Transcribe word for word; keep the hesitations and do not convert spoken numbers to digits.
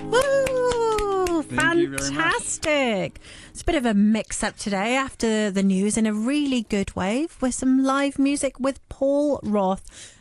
Woo! Thank you very much. Fantastic. It's a bit of a mix-up today after the news in a really good way with some live music with Paul Roth.